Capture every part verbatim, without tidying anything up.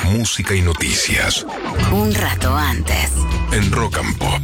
música y noticias. Un rato antes. En Rock and Pop.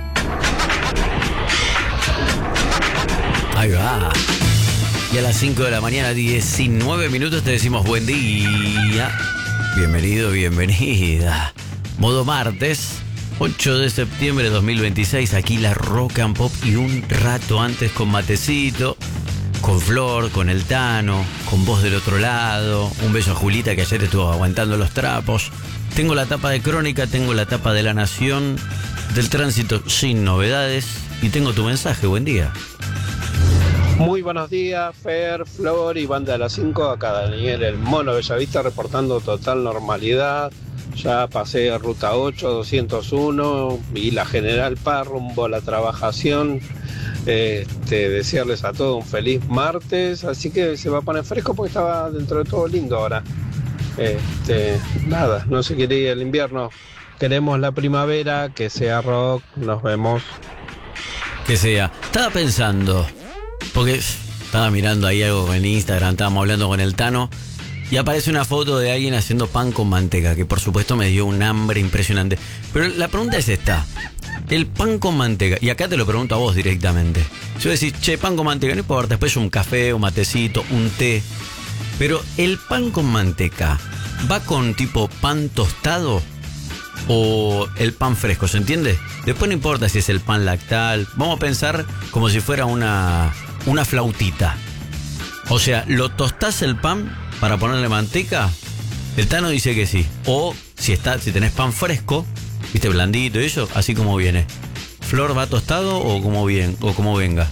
Ahí va. Y a las cinco de la mañana, diecinueve minutos, te decimos buen día. Bienvenido, bienvenida. Modo martes, ocho de septiembre de dos mil veintiséis. Aquí la Rock and Pop y un rato antes con matecito, con Flor, con el Tano, con vos del otro lado. Un beso a Julita que ayer estuvo aguantando los trapos. Tengo la tapa de Crónica, tengo la tapa de La Nación, del Tránsito sin novedades. Y tengo tu mensaje, buen día. Muy buenos días, Fer, Flor y Banda de las cinco. Acá Daniel, el Mono Bellavista, reportando total normalidad. Ya pasé Ruta ocho, doscientos uno y la General Paz rumbo a la trabajación. Este, desearles a todos un feliz martes, así que se va a poner fresco porque estaba dentro de todo lindo ahora. Este, nada, no se quiere ir el invierno. Queremos la primavera, que sea rock, nos vemos. Que sea. Estaba pensando, porque estaba mirando ahí algo en Instagram, estábamos hablando con el Tano, y aparece una foto de alguien haciendo pan con manteca, que por supuesto me dio un hambre impresionante. Pero la pregunta es esta: el pan con manteca, y acá te lo pregunto a vos directamente. Si vos decís, che, pan con manteca, no importa, después un café, un matecito, un té. Pero el pan con manteca, ¿va con tipo pan tostado o el pan fresco? ¿Se entiende? Después no importa si es el pan lactal. Vamos a pensar como si fuera una, una flautita. O sea, ¿lo tostás el pan para ponerle manteca? El Tano dice que sí. O si está, si tenés pan fresco, viste, blandito y eso, así como viene. ¿Flor va tostado o como bien, o como venga?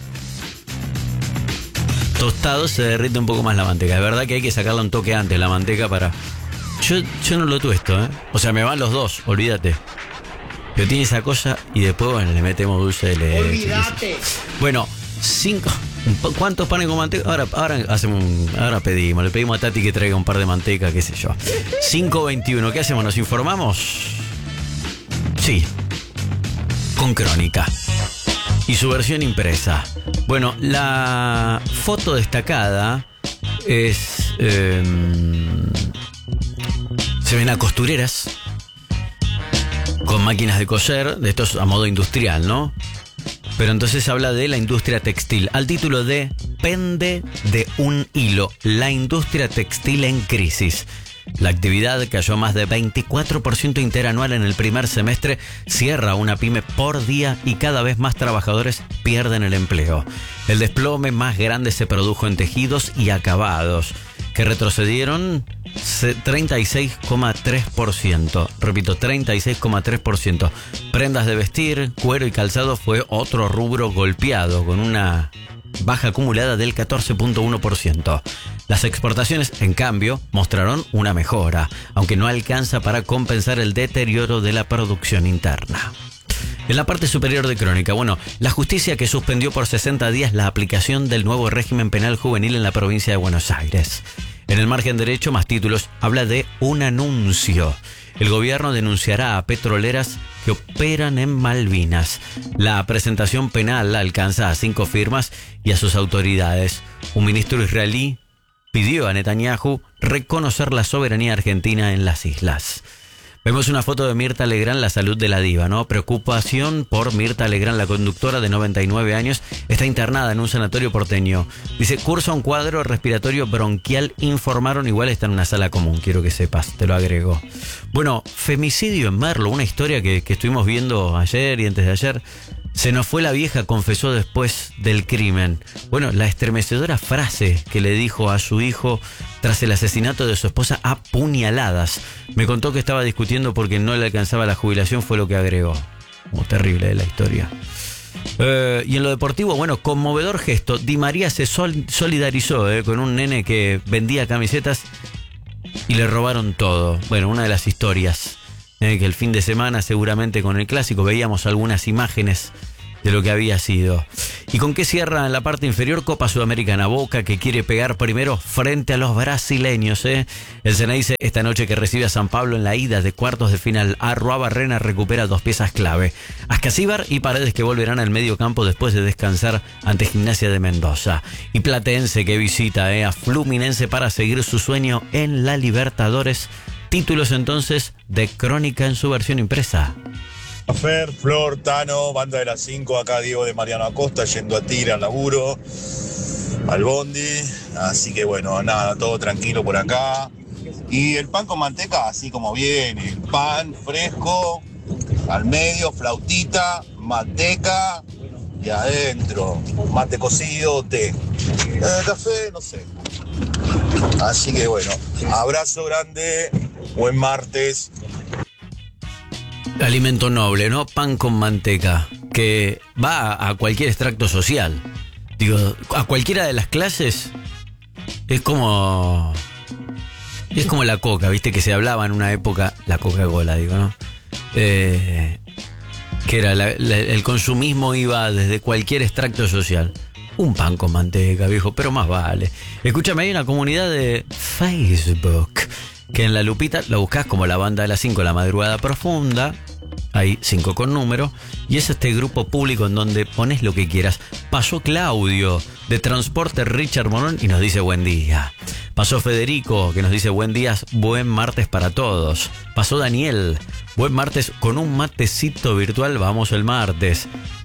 Tostado se derrite un poco más la manteca. Es verdad que hay que sacarle un toque antes la manteca para... Yo, yo no lo tuesto, ¿eh? O sea, me van los dos, olvídate. Pero tiene esa cosa y después, bueno, le metemos dulce de leche. Olvídate. Bueno, cinco... ¿Cuántos panes con manteca? Ahora, ahora hacemos un, ahora pedimos, le pedimos a Tati que traiga un par de manteca, qué sé yo. cinco veintiuno, ¿qué hacemos? ¿Nos informamos? Sí. Con Crónica. Y su versión impresa. Bueno, la foto destacada es... Eh, se ven a costureras con máquinas de coser, de estos a modo industrial, ¿no? Pero entonces habla de la industria textil, al título de Pende de un hilo, la industria textil en crisis. La actividad cayó más de veinticuatro por ciento interanual en el primer semestre, cierra una pyme por día y cada vez más trabajadores pierden el empleo. El desplome más grande se produjo en tejidos y acabados, que retrocedieron treinta y seis coma tres por ciento. Repito, treinta y seis coma tres por ciento. Prendas de vestir, cuero y calzado fue otro rubro golpeado, con una baja acumulada del catorce punto uno por ciento. Las exportaciones, en cambio, mostraron una mejora, aunque no alcanza para compensar el deterioro de la producción interna. En la parte superior de Crónica, bueno, la justicia que suspendió por sesenta días la aplicación del nuevo régimen penal juvenil en la provincia de Buenos Aires. En el margen derecho, más títulos, habla de un anuncio. El gobierno denunciará a petroleras que operan en Malvinas. La presentación penal alcanza a cinco firmas y a sus autoridades. Un ministro israelí pidió a Netanyahu reconocer la soberanía argentina en las islas. Vemos una foto de Mirta Legrand, la salud de la diva, ¿no? Preocupación por Mirta Legrand, la conductora de noventa y nueve años, está internada en un sanatorio porteño. Dice, cursa un cuadro respiratorio bronquial, informaron, igual está en una sala común, quiero que sepas, te lo agrego. Bueno, femicidio en Merlo, una historia que, que estuvimos viendo ayer y antes de ayer. Se nos fue la vieja, confesó después del crimen. Bueno, la estremecedora frase que le dijo a su hijo tras el asesinato de su esposa a puñaladas. Me contó que estaba discutiendo porque no le alcanzaba la jubilación, fue lo que agregó. Como terrible la historia. Eh, y en lo deportivo, bueno, conmovedor gesto. Di María se sol- solidarizó eh, con un nene que vendía camisetas y le robaron todo. Bueno, una de las historias. Eh, que el fin de semana seguramente con el clásico veíamos algunas imágenes de lo que había sido. ¿Y con qué cierra en la parte inferior? Copa Sudamericana. Boca que quiere pegar primero frente a los brasileños. ¿eh? El Ceneice esta noche que recibe a San Pablo en la ida de cuartos de final. Arruabarrena recupera dos piezas clave. Ascasíbar y Paredes que volverán al medio campo después de descansar ante Gimnasia de Mendoza. Y Platense que visita ¿eh? a Fluminense para seguir su sueño en la Libertadores. Títulos entonces de Crónica en su versión impresa. Fer, Flor, Tano, Banda de las cinco, acá Diego de Mariano Acosta, yendo a Tira al laburo, al bondi, así que bueno, nada, todo tranquilo por acá. Y el pan con manteca, así como viene, el pan fresco, al medio, flautita, manteca y adentro, mate cocido, té. Eh, café, no sé. Así que bueno, abrazo grande, buen martes. Alimento noble, ¿no? Pan con manteca, que va a cualquier extracto social. Digo, a cualquiera de las clases es como... Es como la coca, ¿viste? Que se hablaba en una época, la Coca-Cola, digo, ¿no? Eh, que era la, la, el consumismo iba desde cualquier extracto social. Un pan con manteca, viejo, pero más vale. Escúchame, hay una comunidad de Facebook que en la lupita lo buscás como la Banda de las cinco, La Madrugada Profunda. Hay cinco con número. Y es este grupo público en donde pones lo que quieras. Pasó Claudio de Transporte Richard Morón y nos dice buen día. Pasó Federico que nos dice buen día, buen martes para todos. Pasó Daniel, buen martes con un matecito virtual, vamos el martes.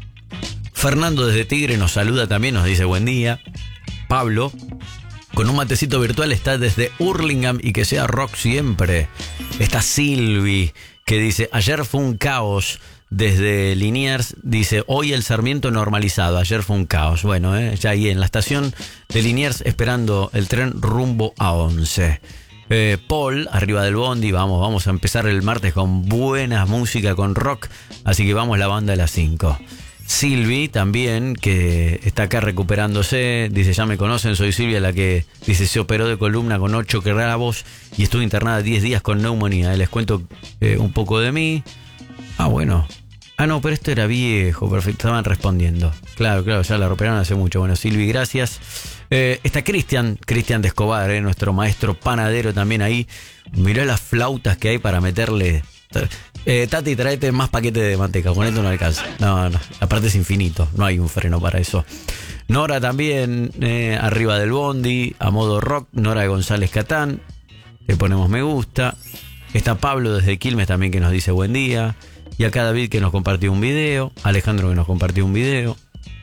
Fernando desde Tigre nos saluda también, nos dice buen día. Pablo, con un matecito virtual, está desde Hurlingham y que sea rock siempre. Está Silvi, que dice, ayer fue un caos. Desde Liniers dice, hoy el Sarmiento normalizado, ayer fue un caos. Bueno, eh, ya ahí en la estación de Liniers esperando el tren rumbo a once. Eh, Paul, arriba del bondi, vamos, vamos a empezar el martes con buena música, con rock, así que vamos la Banda de las cinco. Silvi también, que está acá recuperándose, dice, ya me conocen, soy Silvia, la que dice se operó de columna con ocho clavos y estuve internada diez días con neumonía. Les cuento eh, un poco de mí. Ah, bueno. Ah, no, pero esto era viejo, perfecto, estaban respondiendo. Claro, claro, ya la operaron hace mucho. Bueno, Silvi, gracias. Eh, está Cristian, Cristian de Escobar, eh, nuestro maestro panadero también ahí. Mirá las flautas que hay para meterle... Eh, Tati, tráete más paquete de manteca, con esto no alcanza. No, no, aparte es infinito, no hay un freno para eso. Nora también, eh, arriba del bondi, a modo rock. Nora de González Catán, le ponemos me gusta. Está Pablo desde Quilmes también que nos dice buen día. Y acá David que nos compartió un video. Alejandro que nos compartió un video.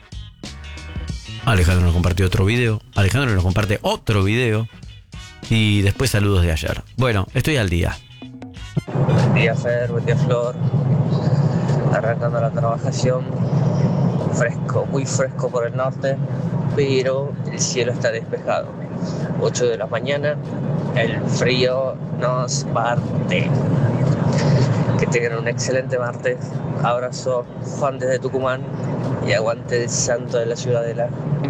Alejandro nos compartió otro video. Alejandro nos comparte otro video. Y después saludos de ayer. Bueno, estoy al día. Buen día Fer, buen día Flor. Arrancando la trabajación. Fresco, muy fresco por el norte, pero el cielo está despejado. ocho de la mañana, el frío nos parte. Que tengan un excelente martes. Abrazo, Juan desde Tucumán, y aguante el santo de la Ciudadela.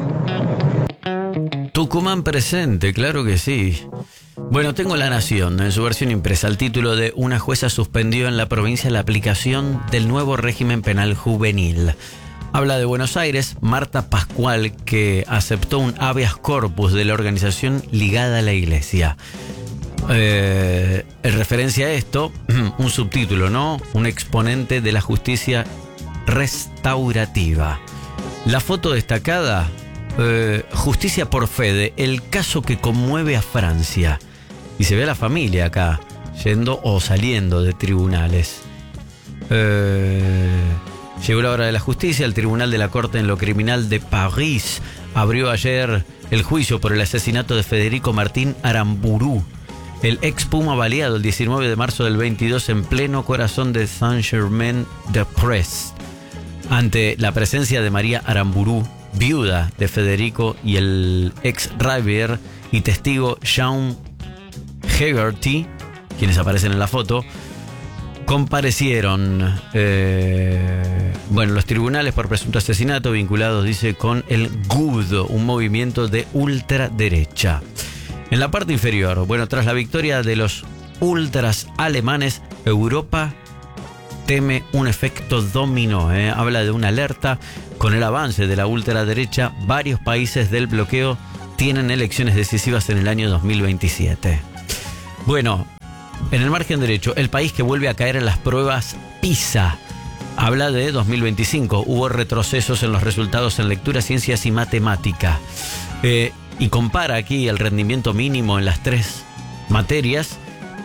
Tucumán presente, claro que sí. Bueno, tengo La Nación en su versión impresa. El título de una jueza suspendió en la provincia la aplicación del nuevo régimen penal juvenil. Habla de Buenos Aires, Marta Pascual, que aceptó un habeas corpus de la organización ligada a la iglesia. Eh, en referencia a esto, un subtítulo, ¿no? Un exponente de la justicia restaurativa. La foto destacada, eh, Justicia por Fede, el caso que conmueve a Francia. Y se ve a la familia acá, yendo o saliendo de tribunales. Eh, llegó la hora de la justicia. El Tribunal de la Corte en lo Criminal de París abrió ayer el juicio por el asesinato de Federico Martín Aramburu, el ex Puma baleado el diecinueve de marzo del veintidós en pleno corazón de Saint-Germain-des-Prés. Ante la presencia de María Aramburu, viuda de Federico, y el ex Rivier y testigo Jean Hegarty, quienes aparecen en la foto, comparecieron eh, bueno, los tribunales por presunto asesinato vinculados, dice, con el G U D, un movimiento de ultraderecha. En la parte inferior, bueno, tras la victoria de los ultras alemanes, Europa teme un efecto dominó. ¿eh? Habla de una alerta. Con el avance de la ultraderecha, varios países del bloqueo tienen elecciones decisivas en el año dos mil veintisiete. Bueno, en el margen derecho, el país que vuelve a caer en las pruebas PISA. Habla de dos mil veinticinco. Hubo retrocesos en los resultados en lectura, ciencias y matemática. Eh, y compara aquí el rendimiento mínimo en las tres materias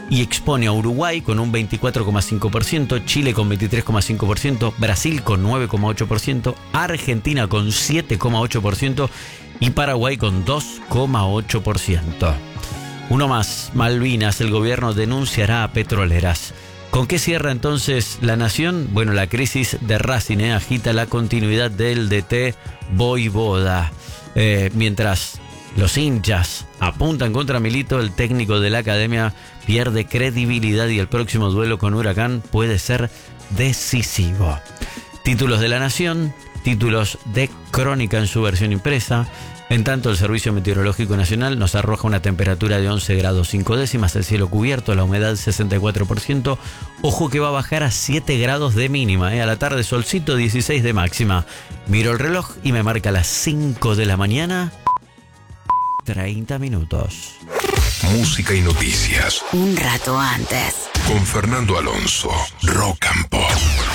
y expone a Uruguay con un veinticuatro coma cinco por ciento, Chile con veintitrés coma cinco por ciento, Brasil con nueve coma ocho por ciento, Argentina con siete coma ocho por ciento y Paraguay con dos coma ocho por ciento. Uno más, Malvinas, el gobierno denunciará a petroleras. ¿Con qué cierra entonces La Nación? Bueno, la crisis de Racing eh, agita la continuidad del D T Voivoda. Eh, mientras los hinchas apuntan contra Milito, el técnico de la academia pierde credibilidad y el próximo duelo con Huracán puede ser decisivo. Títulos de La Nación, títulos de Crónica en su versión impresa. En tanto, el Servicio Meteorológico Nacional nos arroja una temperatura de once grados cinco décimas, el cielo cubierto, la humedad sesenta y cuatro por ciento. Ojo que va a bajar a siete grados de mínima, ¿eh? A la tarde solcito, dieciséis de máxima. Miro el reloj y me marca las cinco de la mañana, treinta minutos. Música y noticias. Un rato antes. Con Fernando Alonso. Rock and Pop.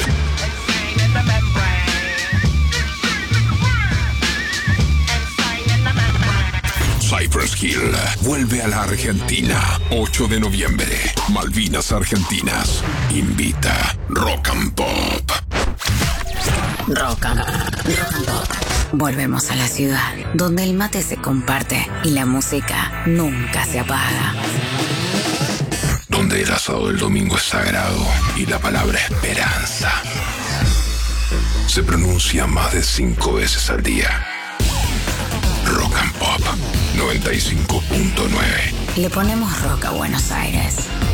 Cypress Hill vuelve a la Argentina. ocho de noviembre. Malvinas Argentinas. Invita Rock and Pop. Rock and, rock and Pop. Volvemos a la ciudad, donde el mate se comparte y la música nunca se apaga. Donde el asado del domingo es sagrado y la palabra esperanza se pronuncia más de cinco veces al día. Rock and Pop noventa y cinco punto nueve. Le ponemos rock a Buenos Aires.